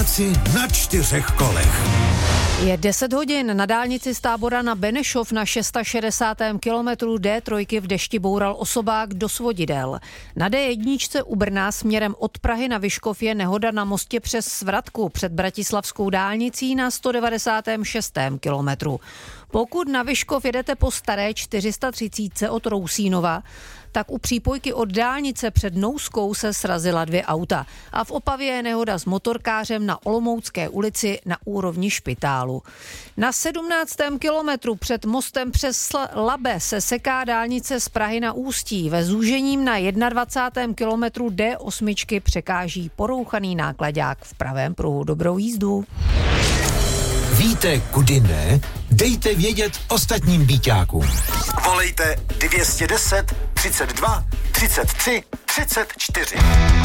Pražáci na 4 kolech. Je 10 hodin, na dálnici z Tábora na Benešov na 660. kilometru D3 v dešti boural osobák do svodidel. Na D1 u Brna směrem od Prahy na Vyškov je nehoda na mostě přes Svratku před bratislavskou dálnicí na 196. kilometru. Pokud na Vyškov jedete po staré 430 od Rousínova, tak u přípojky od dálnice před Nouskou se srazila 2 auta. A v Opavě je nehoda s motorkářem na Olomoucké ulici na úrovni špitálu. Na 17. kilometru před mostem přes Labe se seká dálnice z Prahy na Ústí. Ve zúžením na 21. kilometru D8 překáží porouchaný náklaďák v pravém pruhu. Dobrou jízdu. Víte, kudy ne? Dejte vědět ostatním býťákům. Volejte 210 32 33 34.